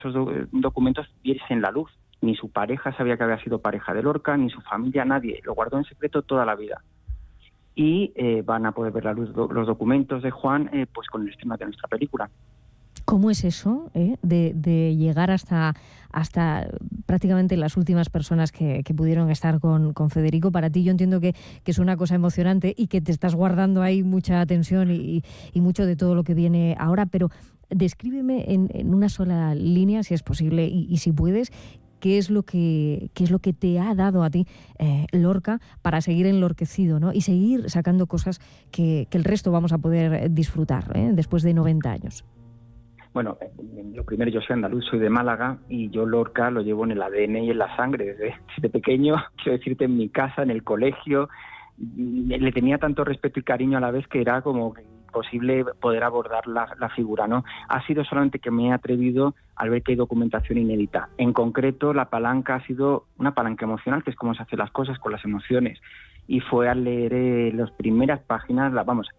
esos documentos viesen la luz. Ni su pareja sabía que había sido pareja de Lorca, ni su familia, nadie. Lo guardó en secreto toda la vida. Y van a poder ver la luz los documentos de Juan pues con el estreno de nuestra película. ¿Cómo es eso de llegar hasta prácticamente las últimas personas que pudieron estar con Federico? Para ti yo entiendo que es una cosa emocionante y que te estás guardando ahí mucha tensión y mucho de todo lo que viene ahora, pero descríbeme en una sola línea, si es posible, y si puedes, qué es lo que te ha dado a ti Lorca para seguir enlorquecido, ¿no? Y seguir sacando cosas que el resto vamos a poder disfrutar después de 90 años. Bueno, lo primero, yo soy andaluz, soy de Málaga, y yo Lorca lo llevo en el ADN y en la sangre. Desde pequeño, quiero decirte, en mi casa, en el colegio, le tenía tanto respeto y cariño a la vez que era como imposible poder abordar la figura, ¿no? Ha sido solamente que me he atrevido al ver que hay documentación inédita. En concreto, la palanca ha sido una palanca emocional, que es como se hacen las cosas con las emociones. Y fue al leer las primeras páginas,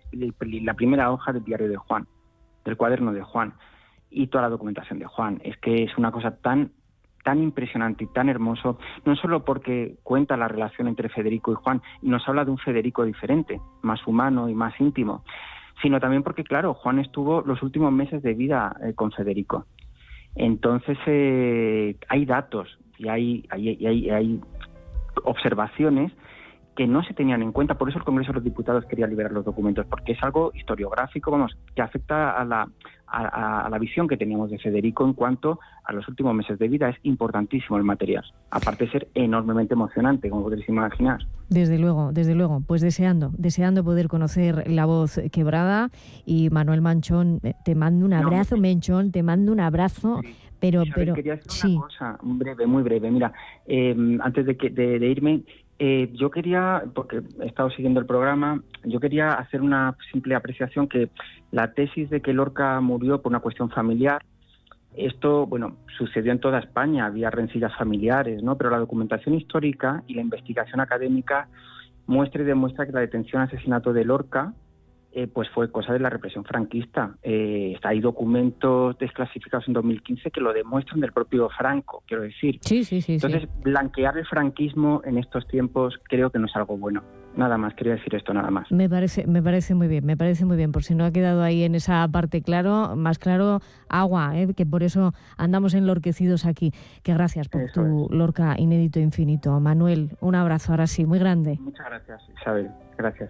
la primera hoja del diario de Juan, del cuaderno de Juan, y toda la documentación de Juan. Es que es una cosa tan impresionante y tan hermoso, no solo porque cuenta la relación entre Federico y Juan, y nos habla de un Federico diferente, más humano y más íntimo, sino también porque, claro, Juan estuvo los últimos meses de vida con Federico. Entonces hay datos y hay observaciones que no se tenían en cuenta. Por eso el Congreso de los Diputados quería liberar los documentos, porque es algo historiográfico, que afecta a la visión que teníamos de Federico en cuanto a los últimos meses de vida. Es importantísimo el material, aparte de ser enormemente emocionante, como podréis imaginar. Desde luego, pues deseando poder conocer La Voz Quebrada. Y Manuel Manchón, te mando un abrazo, Menchón, te mando un abrazo. Sí. Pero quería decir una cosa muy breve. Mira, antes de irme, yo quería, porque he estado siguiendo el programa, yo quería hacer una simple apreciación, que la tesis de que Lorca murió por una cuestión familiar, esto, bueno, sucedió en toda España, había rencillas familiares, ¿no? Pero la documentación histórica y la investigación académica muestra y demuestra que la detención y asesinato de Lorca pues fue cosa de la represión franquista. Hay documentos desclasificados en 2015 que lo demuestran, del propio Franco, quiero decir. Sí. Entonces, blanquear el franquismo en estos tiempos creo que no es algo bueno. Nada más, quería decir esto, nada más. Me parece muy bien, por si no ha quedado ahí en esa parte más claro, agua, que por eso andamos enlorquecidos aquí. Que gracias por Eso tu es. Lorca inédito e infinito. Manuel, un abrazo ahora sí, muy grande. Muchas gracias, Isabel. Gracias.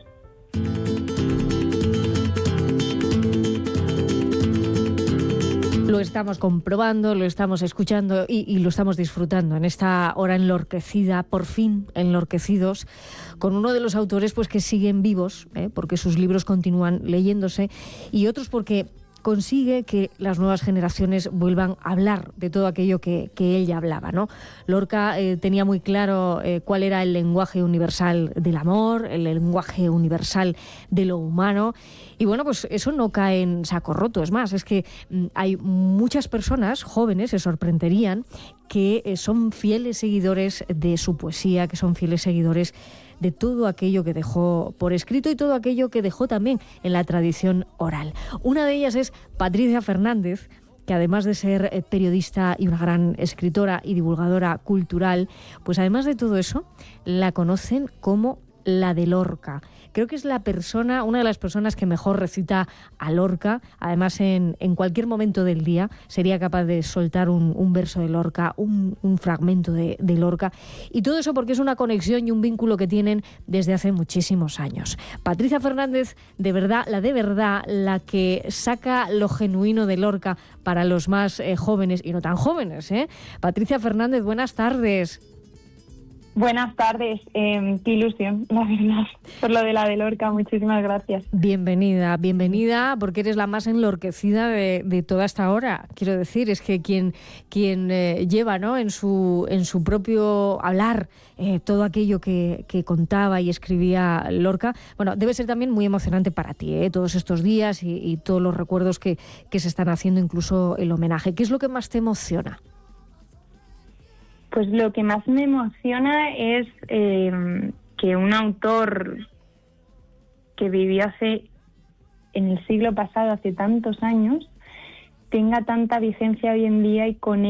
Lo estamos comprobando, lo estamos escuchando y lo estamos disfrutando en esta hora enlorquecida, por fin enlorquecidos, con uno de los autores pues que siguen vivos, porque sus libros continúan leyéndose, y otros porque consigue que las nuevas generaciones vuelvan a hablar de todo aquello que él ya hablaba, ¿no? Lorca tenía muy claro cuál era el lenguaje universal del amor, el lenguaje universal de lo humano, y bueno, pues eso no cae en saco roto. Es más, es que hay muchas personas jóvenes, se sorprenderían, que son fieles seguidores de su poesía, que son fieles seguidores de todo aquello que dejó por escrito y todo aquello que dejó también en la tradición oral. Una de ellas es Patricia Fernández, que además de ser periodista y una gran escritora y divulgadora cultural, pues además de todo eso, la conocen como la de Lorca. Creo que es una de las personas que mejor recita a Lorca. Además, en cualquier momento del día sería capaz de soltar un verso de Lorca, un fragmento de Lorca. Y todo eso porque es una conexión y un vínculo que tienen desde hace muchísimos años. Patricia Fernández, de verdad, la que saca lo genuino de Lorca para los más jóvenes y no tan jóvenes, ¿eh? Patricia Fernández, buenas tardes. Buenas tardes, qué ilusión, la verdad, por lo de la de Lorca, muchísimas gracias. Bienvenida, porque eres la más enlorquecida de toda esta hora. Quiero decir, es que quien lleva, ¿no?, en su propio hablar todo aquello que contaba y escribía Lorca, bueno, debe ser también muy emocionante para ti, todos estos días y todos los recuerdos que se están haciendo, incluso el homenaje. ¿Qué es lo que más te emociona? Pues lo que más me emociona es que un autor que vivió en el siglo pasado, hace tantos años, tenga tanta vigencia hoy en día y con